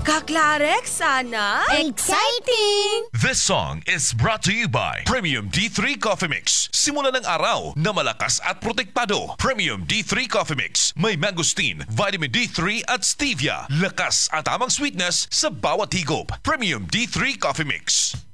Kaklarek, sana? Exciting! This song is brought to you by Premium D3 Coffee Mix. Simula ng araw na malakas at protektado. Premium D3 Coffee Mix. May mangosteen, vitamin D3 at stevia. Lakas at tamang sweetness sa bawat higop. Premium D3 Coffee Mix.